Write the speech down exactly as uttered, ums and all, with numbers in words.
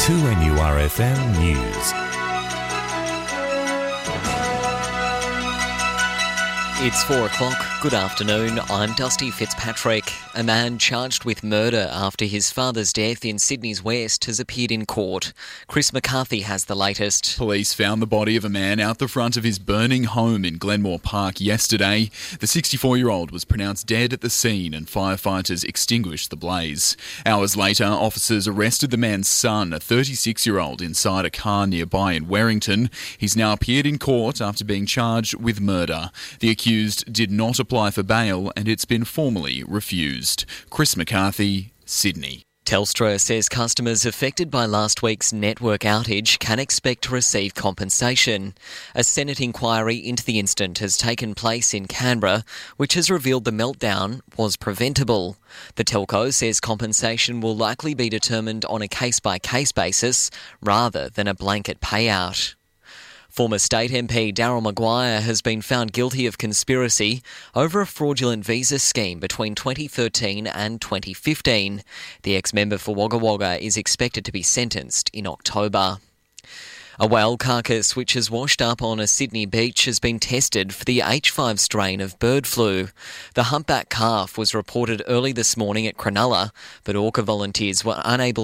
two N U R F M News. It's four o'clock. Good afternoon. I'm Dusty Fitzpatrick. A man charged with murder after his father's death in Sydney's West has appeared in court. Chris McCarthy has the latest. Police found the body of a man out the front of his burning home in Glenmore Park yesterday. The sixty-four-year-old was pronounced dead at the scene and firefighters extinguished the blaze. Hours later, officers arrested the man's son, a thirty-six-year-old, inside a car nearby in Werrington. He's now appeared in court after being charged with murder. The accused did not apply for bail and it's been formally refused. Chris McCarthy, Sydney. Telstra says customers affected by last week's network outage can expect to receive compensation. A Senate inquiry into the incident has taken place in Canberra, which has revealed the meltdown was preventable. The telco says compensation will likely be determined on a case-by-case basis rather than a blanket payout. Former State M P Daryl Maguire has been found guilty of conspiracy over a fraudulent visa scheme between twenty thirteen and twenty fifteen. The ex-member for Wagga Wagga is expected to be sentenced in October. A whale carcass which has washed up on a Sydney beach has been tested for the H five strain of bird flu. The humpback calf was reported early this morning at Cronulla, but orca volunteers were unable